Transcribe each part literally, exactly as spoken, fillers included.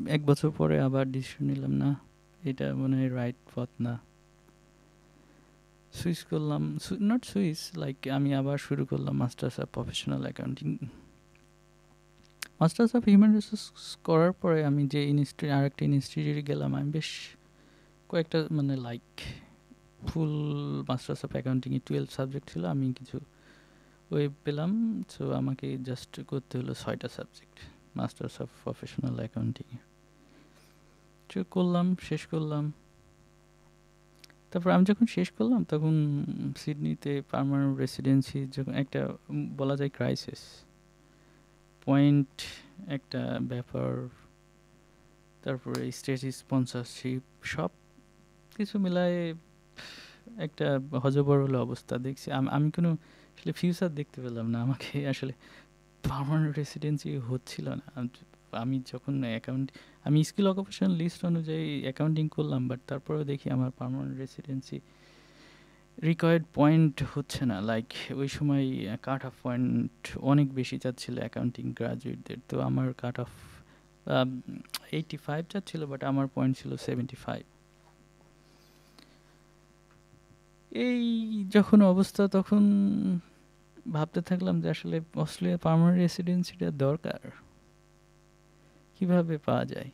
এক বছর পরে আবার ডিসিশন নিলাম না, এটা মনে হয় রাইট পথ না। সুইচ করলাম, নট সুইচ, লাইক আমি আবার শুরু করলাম masters of professional accounting. Masters of human resource করার পরে আমি যে ইনস্টিটিউট, আরেকটা ইনস্টিটিউটে গেলাম, আমি বেশ কয়েকটা মানে like full masters of অ্যাকাউন্টিংয়ে twelve subject ছিল, আমি কিছু ওয়েব পেলাম। সো আমাকে জাস্ট করতে হলো ছয়টা সাবজেক্ট মাস্টার্স অফ প্রফেশনাল অ্যাকাউন্টিংয়ে। তো করলাম, শেষ করলাম। তারপর আমি যখন শেষ করলাম তখন সিডনিতে পার্মানেন্ট রেসিডেন্সি যখন একটা উম, বলা যায় ক্রাইসিস পয়েন্ট, একটা ব্যাপার, তারপরে স্টেজ স্পন্সরশিপ, সব কিছু মিলায়ে একটা হযবরল অবস্থা দেখছি। আম আমি কোনো আসলে ফিউচার দেখতে পেলাম না। আমাকে আসলে পার্মানেন্ট রেসিডেন্সি হচ্ছিল না। আম আমি যখন অ্যাকাউন্ট আমি স্কিল অকুপেশন লিস্ট অনুযায়ী অ্যাকাউন্টিং করলাম, বাট তারপরেও দেখি আমার পার্মানেন্ট রেসিডেন্সি রিকোয়ার্ড পয়েন্ট হচ্ছে না। লাইক ওই সময় কাট অফ পয়েন্ট অনেক বেশি চাচ্ছিল অ্যাকাউন্টিং গ্রাজুয়েটদের। তো আমার কাট অফ আম এইটি ফাইভ চাচ্ছিল, বাট আমার পয়েন্ট ছিল সেভেন্টি ফাইভ। এই যখন অবস্থা তখন ভাবতে থাকলাম যে আসলে অস্ট্রেলিয়ার পার্মানেন্ট রেসিডেন্সিটা দরকার। কিভাবে পাওয়া যায়?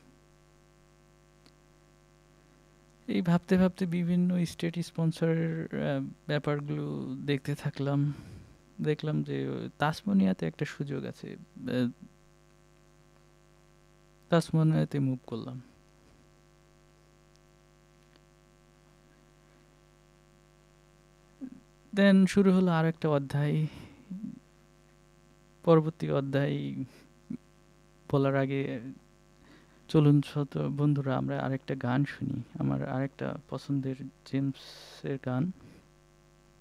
এই ভাবতে, ভাবতে বিভিন্ন স্টেট স্পন্সরের আ ব্যাপারগুলো দেখতে থাকলাম। দেখলাম যে তাসমানিয়াতে একটা সুযোগ আছে। আ তাসমানিয়াতে মুভ করলাম। দেন শুরু হলো আরেকটা অধ্যায়। পরবর্তী অধ্যায় বলার আগে চলুন ছোট বন্ধুরা আমরা আরেকটা গান শুনি। আমার আরেকটা পছন্দের জেমসের গান।